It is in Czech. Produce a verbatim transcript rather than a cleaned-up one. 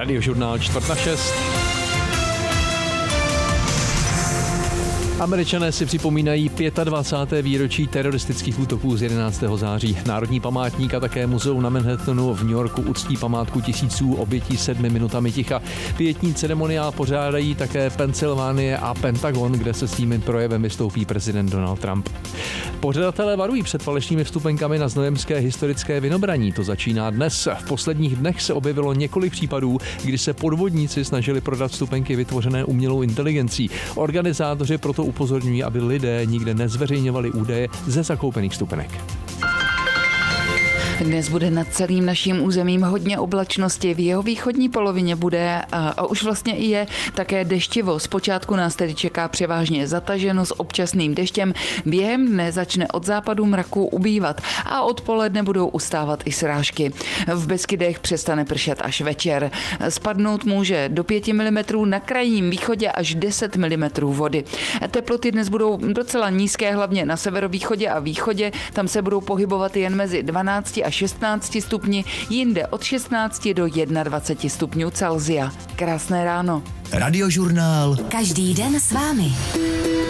Radiožurnál čtvrt na šest. Američané si připomínají dvacáté páté výročí teroristických útoků z jedenáctého září. Národní památník a také muzeum na Manhattanu v New Yorku uctí památku tisíců obětí sedmi minutami ticha. Pietní ceremoniál pořádají také Pensylvánie a Pentagon, kde se svým projevem vystoupí prezident Donald Trump. Pořadatelé varují před falešnými vstupenkami na znojemské historické Vinobraní. To začíná dnes. V posledních dnech se objevilo několik případů, kdy se podvodníci snažili prodat vstupenky vytvořené umělou inteligencí. Organizátoři proto upozorňují, aby lidé nikde nezveřejňovali údaje ze zakoupených vstupenek. Dnes bude nad celým naším územím hodně oblačnosti. V jeho východní polovině bude, a už vlastně i je, také deštivo. Zpočátku nás tedy čeká převážně zataženo s občasným deštěm. Během dne začne od západu mraku ubývat a odpoledne budou ustávat i srážky. V Beskydech přestane pršet až večer. Spadnout může do pěti milimetrů, na krajním východě až deset milimetrů vody. Teploty dnes budou docela nízké, hlavně na severovýchodě a východě. Tam se budou pohybovat jen mezi dvanácti a šestnácti stupni, jinde od šestnácti do dvaceti stupňů Celsia. Krásné ráno. Radiožurnál. Každý den s vámi.